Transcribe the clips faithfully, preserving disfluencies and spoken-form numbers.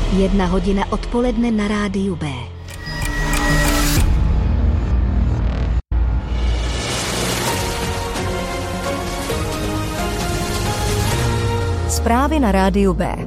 Jedna hodina odpoledne na rádiu B. Zprávy na rádiu B.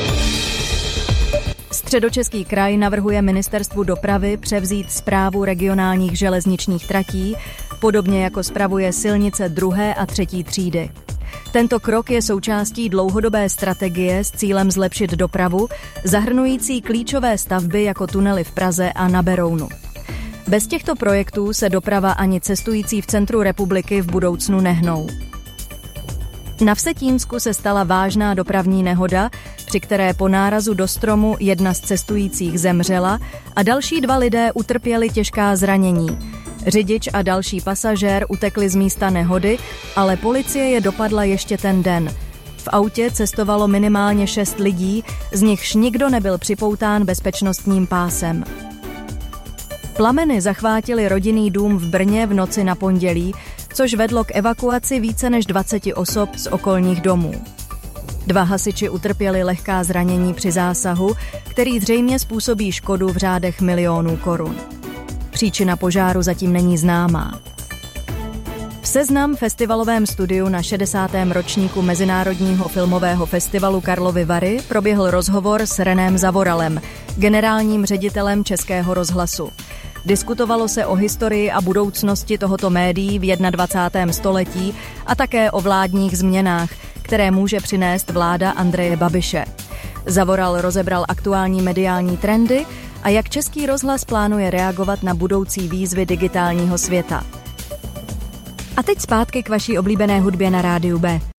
Středočeský kraj navrhuje ministerstvu dopravy převzít správu regionálních železničních tratí, podobně jako spravuje silnice druhé a třetí třídy. Tento krok je součástí dlouhodobé strategie s cílem zlepšit dopravu, zahrnující klíčové stavby jako tunely v Praze a na Berounu. Bez těchto projektů se doprava ani cestující v centru republiky v budoucnu nehnou. Na Vsetínsku se stala vážná dopravní nehoda, při které po nárazu do stromu jedna z cestujících zemřela a další dva lidé utrpěli těžká zranění. Řidič a další pasažér utekli z místa nehody, ale policie je dopadla ještě ten den. V autě cestovalo minimálně šest lidí, z nichž nikdo nebyl připoután bezpečnostním pásem. Plameny zachvátily rodinný dům v Brně v noci na pondělí, což vedlo k evakuaci více než dvaceti osob z okolních domů. Dva hasiči utrpěli lehká zranění při zásahu, který zřejmě způsobí škodu v řádech milionů korun. Příčina požáru zatím není známá. V Seznam festivalovém studiu na šedesátém ročníku Mezinárodního filmového festivalu Karlovy Vary proběhl rozhovor s Renem Zavoralem, generálním ředitelem Českého rozhlasu. Diskutovalo se o historii a budoucnosti tohoto médií v dvacátém prvním století a také o vládních změnách, které může přinést vláda Andreje Babiše. Zavoral rozebral aktuální mediální trendy a jak Český rozhlas plánuje reagovat na budoucí výzvy digitálního světa. A teď zpátky k vaší oblíbené hudbě na rádiu B.